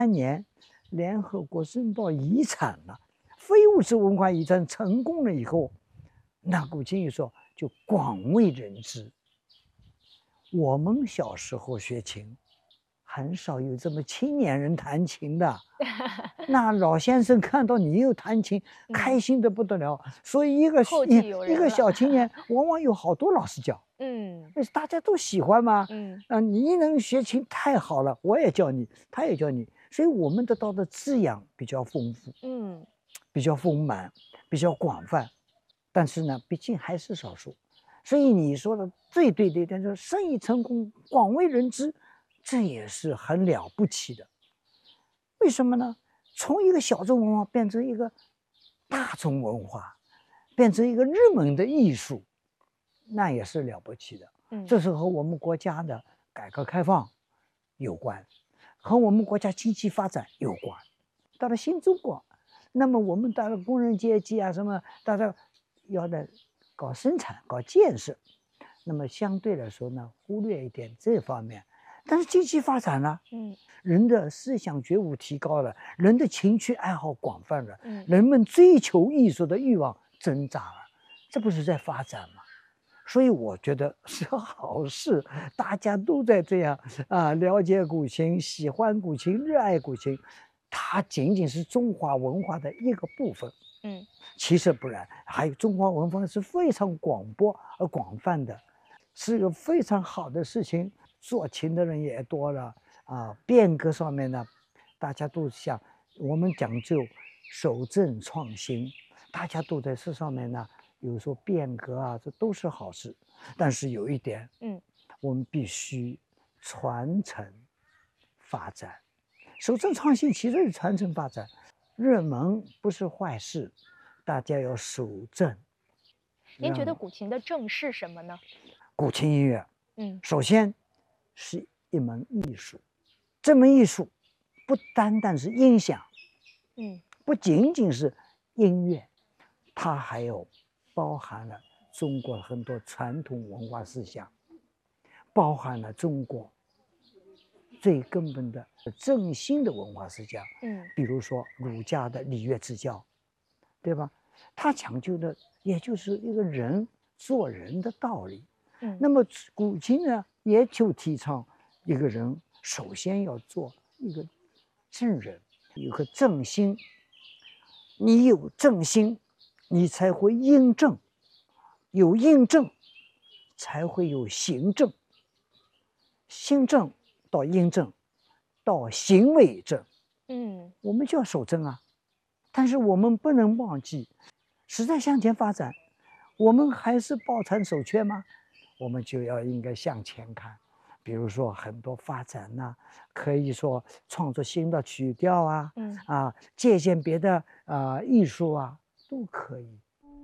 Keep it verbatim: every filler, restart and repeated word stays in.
三年，联合国申报遗产了，非物质文化遗产成功了以后，那古琴艺术就广为人知。我们小时候学琴，很少有这么青年人弹琴的。那老先生看到你又弹琴， 嗯开心的不得了。所以一个后继有一个人了小青年，往往有好多老师教。 嗯那大家都喜欢嘛。 嗯啊，你能学琴太好了，我也教你，他也教你，所以我们得到的滋养比较丰富， 嗯比较丰满，比较广泛。但是呢，毕竟还是少数。所以你说的最对的一点就是生意成功，广为人知，这也是很了不起的。为什么呢？从一个小众文化变成一个大众文化，变成一个热门的艺术，那也是了不起的。 嗯， 这是和我们国家的改革开放有关，和我们国家经济发展有关。到了新中国，那么我们到了工人阶级啊，什么大家要的搞生产、搞建设，那么相对来说呢，忽略一点这方面。但是经济发展了， 嗯人的思想觉悟提高了，人的情趣爱好广泛了， 嗯人们追求艺术的欲望增长了，这不是在发展吗？所以我觉得是好事，大家都在这样啊，了解古琴，喜欢古琴，热爱古琴，它仅仅是中华文化的一个部分， 嗯其实不然，还有中华文化是非常广博而广泛的，是个非常好的事情。做琴的人也多了啊，变革上面呢，大家都想我们讲究守正创新，大家都在这上面呢，有时候变革啊，这都是好事。但是有一点， 嗯我们必须传承发展，守正创新其实是传承发展，热门不是坏事，大家要守正。 您觉得让古琴的正是什么呢？ 古琴音乐嗯首先是一门艺术，这门艺术不单单是音响， 嗯不仅仅是音乐，它还有包含了中国很多传统文化思想，包含了中国最根本的正心的文化思想， 嗯比如说儒家的礼乐之教，对吧？它讲究的也就是一个人做人的道理。 嗯那么古琴呢，也就提倡一个人首先要做一个正人，有个正心。你有正心，你才会印正，有印正，才会有行正，心正到印正，到行为正， 嗯我们就要守正啊。但是我们不能忘记，时代向前发展，我们还是抱残守缺吗？我们就要应该向前看。比如说很多发展呐、可以说创作新的曲调啊， 嗯啊，借鉴别的啊、艺术啊，都可以。